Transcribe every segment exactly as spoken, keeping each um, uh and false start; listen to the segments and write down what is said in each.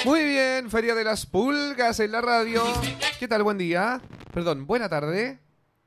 Muy bien, Feria de las Pulgas en la radio. ¿Qué tal? Buen día. Perdón, buena tarde.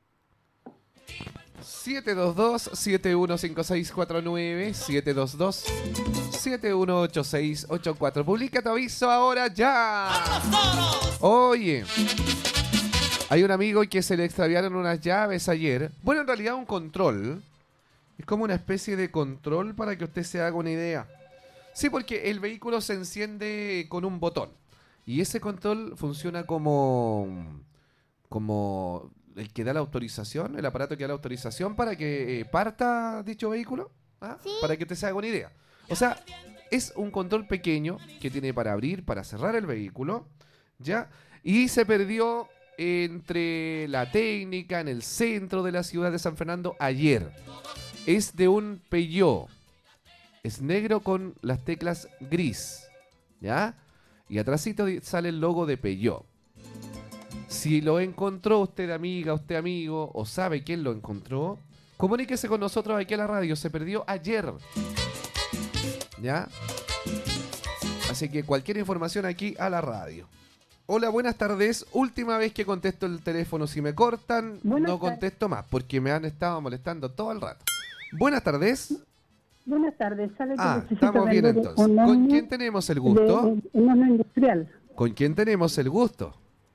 siete dos dos, siete uno cinco seis cuatro nueve, siete dos dos, siete uno ocho seis ocho cuatro. Publica tu aviso ahora ya. Oye, hay un amigo que se le extraviaron unas llaves ayer. Bueno, en realidad un control. Es como una especie de control para que usted se haga una idea. Sí, porque el vehículo se enciende con un botón. Y ese control funciona como... como el que da la autorización, el aparato que da la autorización para que eh, parta dicho vehículo. ¿Ah? ¿Sí? Para que usted se haga una idea. O sea, es un control pequeño que tiene para abrir, para cerrar el vehículo. ¿Ya? Y se perdió entre la técnica, en el centro de la ciudad de San Fernando ayer. Es de un Peugeot. Es negro con las teclas gris. ¿Ya? Y atrásito sale el logo de Peugeot. Si lo encontró usted, amiga, usted, amigo, o sabe quién lo encontró, comuníquese con nosotros aquí a la radio. Se perdió ayer. ¿Ya? Así que cualquier información aquí a la radio. Hola, buenas tardes. Última vez que contesto el teléfono. Si me cortan, buenas no contesto tardes. Más, porque me han estado molestando todo el rato. Buenas tardes. Buenas tardes. ¿Sabe que ah, estamos bien entonces. ¿Con quién tenemos el gusto? Un horno industrial. ¿Con quién tenemos el gusto?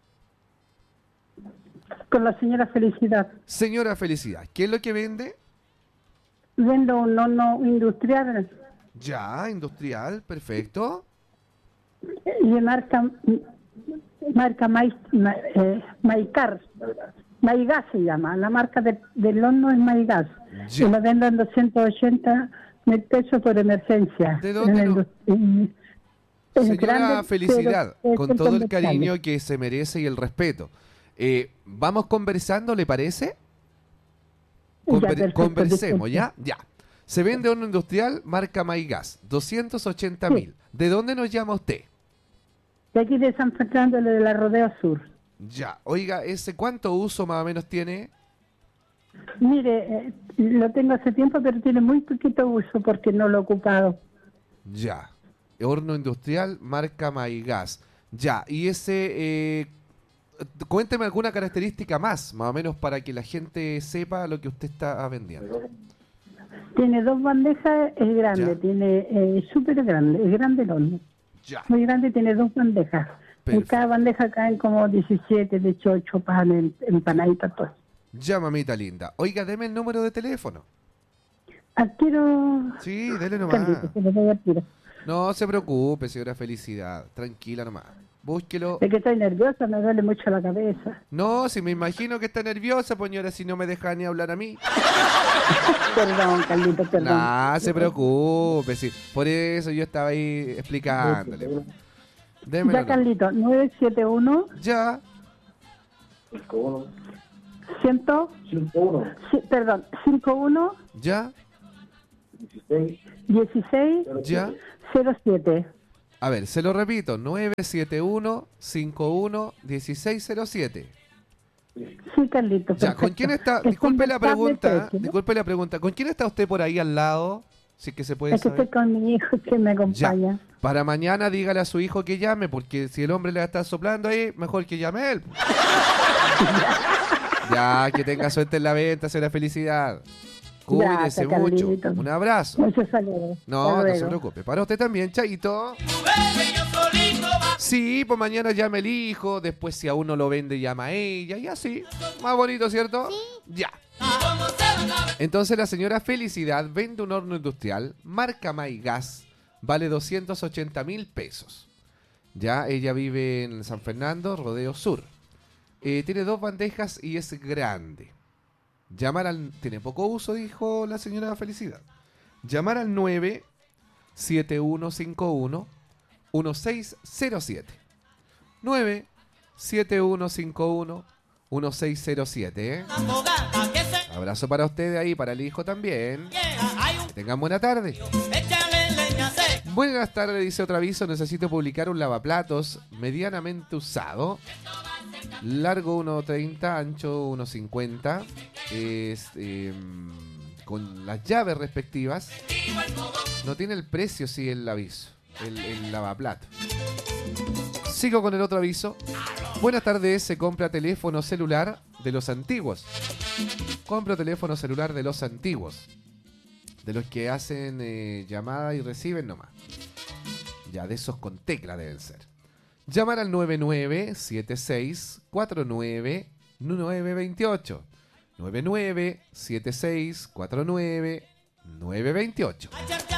Con la señora Felicidad. Señora Felicidad, ¿qué es lo que vende? Vendo un horno industrial. Ya, industrial, perfecto. Y de marca, marca Mai, eh, Maicar. Maigas se llama. La marca de, del horno es Maigas. Y lo vendo en doscientos ochenta mil pesos por emergencia. ¿De dónde no? En, en Señora grande, Felicidad, pero, con todo el cariño que se merece y el respeto. Eh, ¿Vamos conversando, le parece? Conver ya, perfecto, conversemos, ¿ya? Ya. Se vende horno industrial marca Maigas, doscientos ochenta mil. Sí. ¿De dónde nos llama usted? De aquí de San Fernando, de la Rodeo Sur. Ya. Oiga, ¿ese cuánto uso más o menos tiene? Mire, eh, lo tengo hace tiempo, pero tiene muy poquito uso porque no lo he ocupado. Ya. Horno industrial marca Maigas. Ya. Y ese... Eh, cuénteme alguna característica más, más o menos, para que la gente sepa lo que usted está vendiendo. Tiene dos bandejas, es grande, ya. Tiene eh, súper grande, es grande el horno. Ya. Muy grande, tiene dos bandejas. Perfecto. En cada bandeja caen como diecisiete, dieciocho panes, empanaditas, todo. Ya, mamita linda. Oiga, deme el número de teléfono. Adquiero... Sí, dele nomás. Candito, se lo voy a adquirir. No se preocupe, señora Felicidad. Tranquila nomás. Búsquelo. Es que estoy nerviosa, me duele mucho la cabeza. No, si me imagino que está nerviosa, señora, si no me deja ni hablar a mí. Perdón, Carlito, perdón. No se preocupe, sí. Por eso yo estaba ahí explicándole. Démelo, ya, Carlito, nueve siete uno. Ya. cinco uno. ciento. cinco uno. Sí, perdón, cinco uno. Ya. dieciséis. dieciséis. Ya. cero siete. A ver, se lo repito, nueve siete uno, cinco uno, uno seis cero siete. Sí, Carlito. Ya, perfecto. ¿Con quién está? Disculpe la pregunta, precio, ¿no? disculpe la pregunta. ¿Con quién está usted por ahí al lado? Si es que se puede es que saber. estoy con mi hijo que me acompaña. Ya. Para mañana dígale a su hijo que llame, porque si el hombre le está soplando ahí, mejor que llame él. Ya, que tenga suerte en la venta, será felicidad. Cuídese ya, mucho. Un abrazo. Muchos saludos. No, no se preocupe. Para usted también, Chaito. Sí, pues mañana llama el hijo. Después, si aún no lo vende, llama a ella. Y así. Más bonito, ¿cierto? Sí. Ya. Entonces, la señora Felicidad vende un horno industrial, marca Maigas. Vale doscientos ochenta mil pesos. Ya, ella vive en San Fernando, Rodeo Sur. Eh, tiene dos bandejas y es grande. Llamar al... Tiene poco uso, dijo la señora Felicidad. Llamar al nueve siete uno cinco uno uno seis cero siete. nueve siete uno cinco uno uno seis cero siete. ¿eh? Abrazo para ustedes ahí, para el hijo también. Que tengan buena tarde. Buenas tardes, dice otro aviso. Necesito publicar un lavaplatos medianamente usado. Largo uno treinta, ancho uno cincuenta. Es, eh, con las llaves respectivas. No tiene el precio, sí, el aviso. El, el lavaplato. Sigo con el otro aviso. Buenas tardes, se compra teléfono celular de los antiguos. Compro teléfono celular de los antiguos. De los que hacen eh, llamada y reciben nomás. Ya, de esos con tecla deben ser. Llamar al nueve nueve siete seis cuatro nueve nueve dos ocho. nueve nueve siete seis cuatro nueve nueve dos ocho.